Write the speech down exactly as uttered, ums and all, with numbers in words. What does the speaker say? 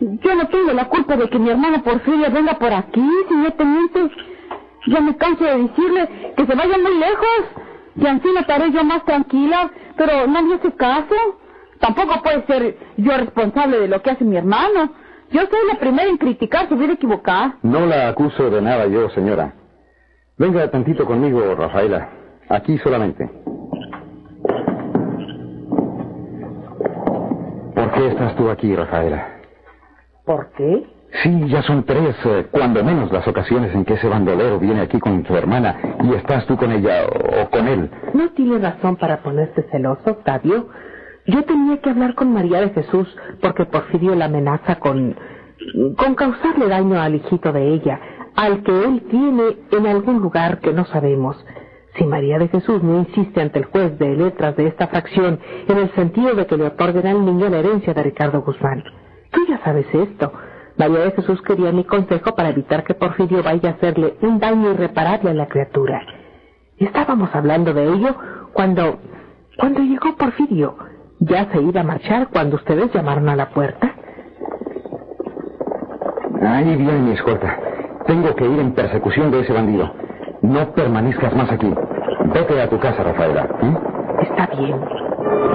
Yo no tengo la culpa de que mi hermano Porfirio venga por aquí, señor teniente. Ya me canso de decirle que se vaya muy lejos. Y así me estaré yo más tranquila, pero nadie hace caso. Tampoco puede ser yo responsable de lo que hace mi hermano. Yo soy la primera en criticar su vida equivocada. No la acuso de nada yo, señora. Venga tantito conmigo, Rafaela. Aquí solamente. ¿Por qué estás tú aquí, Rafaela? ¿Por qué? Sí, ya son tres, eh, cuando menos, las ocasiones en que ese bandolero viene aquí con su hermana y estás tú con ella o, o con él. No tiene razón para ponerse celoso, Octavio. Yo tenía que hablar con María de Jesús porque Porfirio la amenaza con... con causarle daño al hijito de ella, al que él tiene en algún lugar que no sabemos. Si María de Jesús no insiste ante el juez de letras de esta fracción en el sentido de que le otorguen al niño la herencia de Ricardo Guzmán. Tú ya sabes esto. María de Jesús quería mi consejo para evitar que Porfirio vaya a hacerle un daño irreparable a la criatura. Estábamos hablando de ello cuando... cuando llegó Porfirio. Ya se iba a marchar cuando ustedes llamaron a la puerta. Ahí viene mi escolta. Tengo que ir en persecución de ese bandido. No permanezcas más aquí. Vete a tu casa, Rafaela. ¿eh? Está bien.